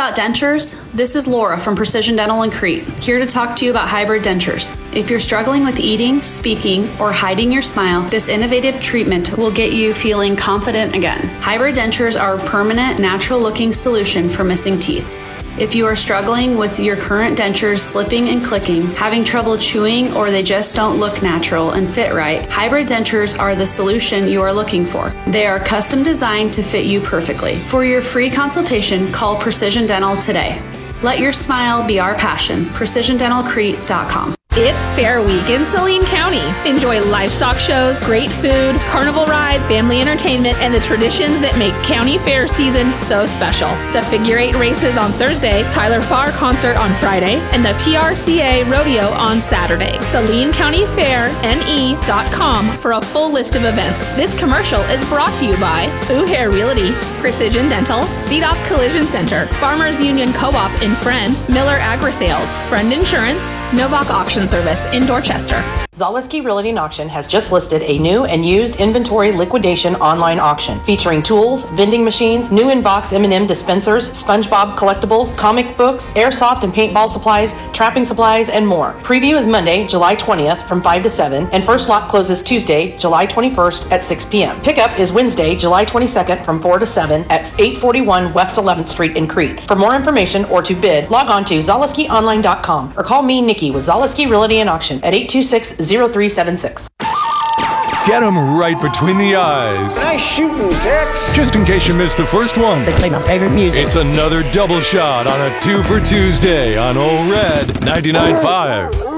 about dentures? This is Laura from Precision Dental in Crete, here to talk to you about hybrid dentures. If you're struggling with eating, speaking, or hiding your smile, this innovative treatment will get you feeling confident again. Hybrid dentures are a permanent, natural-looking solution for missing teeth. If you are struggling with your current dentures slipping and clicking, having trouble chewing, or they just don't look natural and fit right, hybrid dentures are the solution you are looking for. They are custom designed to fit you perfectly. For your free consultation, call Precision Dental today. Let your smile be our passion. PrecisionDentalCrete.com. It's Fair Week in Saline County. Enjoy livestock shows, great food, carnival rides, family entertainment, and the traditions that make county fair season so special. The figure 8 races on Thursday, Tyler Farr concert on Friday, and the PRCA rodeo on Saturday. Saline County Fair, NE.com for a full list of events. This commercial is brought to you by Uhair Realty, Precision Dental, CDOC Collision Center, Farmers Union Co-op in Friend, Miller Agri-Sales, Friend Insurance, Novak Auction Service in Dorchester. Zaleski Realty and Auction has just listed a new and used inventory liquidation online auction featuring tools, vending machines, new in-box M&M dispensers, SpongeBob collectibles, comic books, airsoft and paintball supplies, trapping supplies, and more. Preview is Monday, July 20th from 5 to 7, and first lot closes Tuesday, July 21st at 6 p.m. Pickup is Wednesday, July 22nd from 4 to 7 at 841 West 11th Street in Crete. For more information or to bid, log on to ZaleskiOnline.com or call me, Nikki, with Zaleski Realty and Auction at 826-0376. Get them right between the eyes. Nice shooting, Tex. Just in case you missed the first one. They play my favorite music. It's another double shot on a 2 for Tuesday on Old Red 99.5.